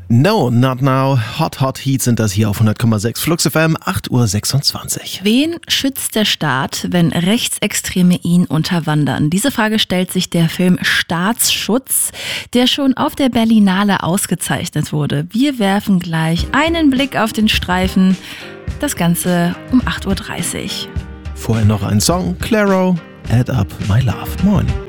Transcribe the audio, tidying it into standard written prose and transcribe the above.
No, not now. Hot Heat sind das hier auf 100,6 Flux FM, 8:26 Uhr. Wen schützt der Staat, wenn Rechtsextreme ihn unterwandern? Diese Frage stellt sich der Film Staatsschutz, der schon auf der Berlinale ausgezeichnet wurde. Wir werfen gleich einen Blick auf den Streifen. Das Ganze um 8:30 Uhr. Vorher noch ein Song, Claro, Add Up My Love. Moin.